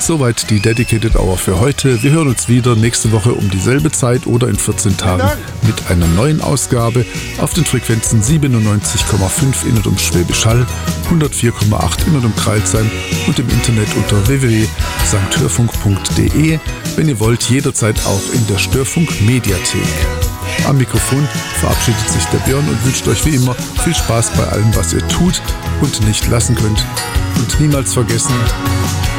Soweit die Dedicated Hour für heute. Wir hören uns wieder nächste Woche um dieselbe Zeit oder in 14 Tagen mit einer neuen Ausgabe auf den Frequenzen 97,5 in und um Schwäbisch Hall, 104,8 in und um Crailsheim und im Internet unter www.sankhörfunk.de. Wenn ihr wollt, jederzeit auch in der Störfunk-Mediathek. Am Mikrofon verabschiedet sich der Björn und wünscht euch wie immer viel Spaß bei allem, was ihr tut und nicht lassen könnt. Und niemals vergessen,